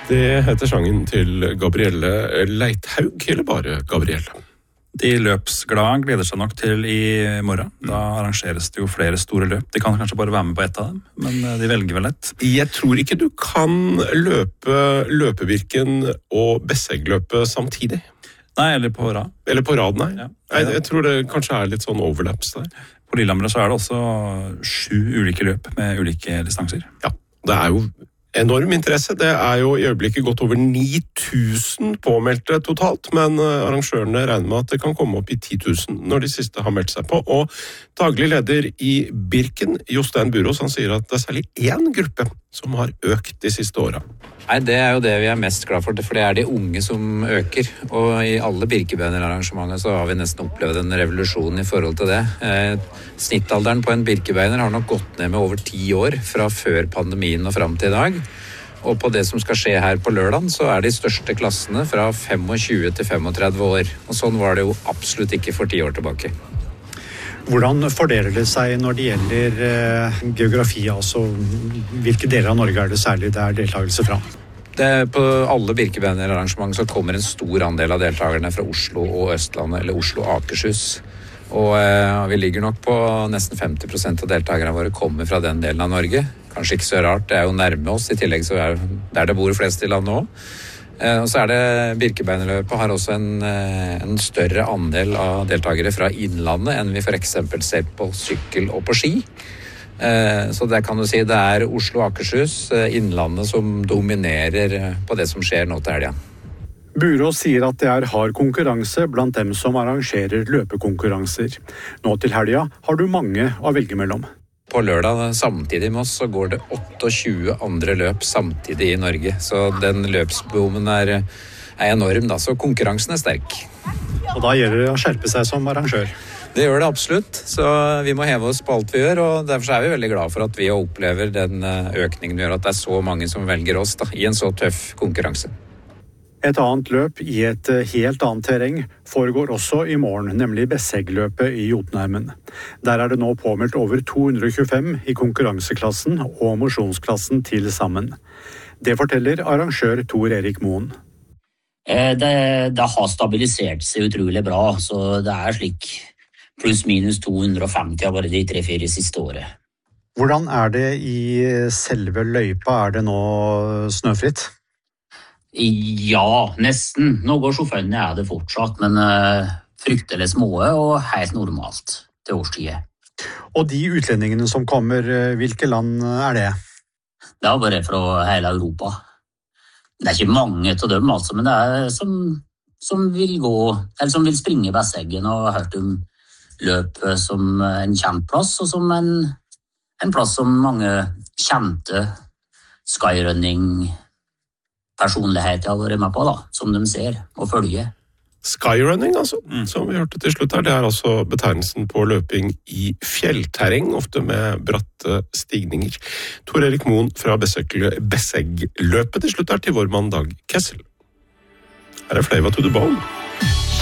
Det heter sangen til Gabrielle Leithaug, eller bare Gabrielle. De løpsglade gleder seg nok til i morgen. Da arrangeres det jo flere store løp. De kan kanskje bare være med på ett av dem, men de velger vel ett. Jeg tror ikke du kan løpe Løpevirken og Besseggløpet samtidig. Nei, eller på rad. Eller på rad, nei. Ja. Jeg tror det kanskje er litt sånn overlaps der. På Lillehammer så er det også 7 ulike løp med ulike distanser. Ja, det er jo enorm interesse. Det er jo i øyeblikket gått over 9000 påmeldte totalt, men arrangørene regner med at det kan komme opp i 10 000 når de siste har meldt seg på. Og daglig leder i Birken, Jostein Burås, han sier at det er særlig én gruppe som har økt de siste årene. Nei, det er jo det vi er mest glad for det er de unge som øker. Og i alle Birkebeiner-arrangementer så har vi nesten opplevd en revolusjon i forhold til det. Snittalderen på en Birkebeiner har nok gått ned med over 10 år fra før pandemien og fram til i dag. Og på det som skal skje her på lørdagen, så er de største klassene fra 25 til 35 år. Og sånn var det jo absolutt ikke for 10 år tilbake. Hvordan fordeler det seg når det gjelder geografi, altså hvilke deler av Norge er det særlig det er deltakelse fra? På alle Birkebeiner-arrangement så kommer en stor andel av deltakerne fra Oslo og Østlandet, eller Oslo og Akershus. Og vi ligger nok på nesten 50% av deltakerne våre kommer fra den delen av Norge. Kanskje ikke så rart, det er jo nærme oss, i tillegg så er der det bor flest i landet også. Og så er det Birkebeinerløpet har også en større andel av deltakere fra innlandet enn vi for eksempel ser på sykkel og på ski. Så det kan du si, det er Oslo og Akershus, innlandet som dominerer på det som skjer nå til helgen. Burås sier at det er hard konkurranse blant dem som arrangerer løpekonkurranser. Nå til helga har du mange å velge mellom. På lørdag samtidig med oss så går det 28 andre løp samtidig i Norge. Så den løpsboomen er enorm da, så konkurransen er sterk. Og da gjelder det å skjerpe seg som arrangør. Det gjør det absolutt, så vi må heve oss på alt vi gjør, og derfor er vi veldig glad for at vi opplever den økningen vi gjør, at det er så mange som velger oss da, i en så tøff konkurranse. Et annet løp i et helt annet terreng foregår også i morgen, nemlig Besseggløpet i Jotunheimen. Der er det nå påmeldt over 225 i konkurranseklassen og mosjonsklassen til sammen. Det forteller arrangør Tor Erik Moen. Det har stabilisert seg utrolig bra, så det er slik pluss minus 250 av bare de 3-4 siste året. Hvordan er det i selve løypa? Er det nå snøfritt? Ja, nesten. Noen sjåførene er det fortsatt, men fryktelig små og helt normalt til årstiden. Og de utlendingene som kommer, hvilke land er det? Det er bare fra hele Europa. Det er ikke mange til dem, altså, men det er som vil gå, eller som vil springe Besseggen og har hørt om løpet som en kjent plass, og som en plass som mange kjente skyrunning personligheter har vært med på, da, som de ser og følger. Skyrunning, altså, som vi hørte til slutt her, det er altså betegnelsen på løping i fjellterreng, ofte med bratte stigninger. Tor Erik Moen fra Besseggløpet til slutt her til vår mann Dag Kessel. Her er Flavor to the Bone.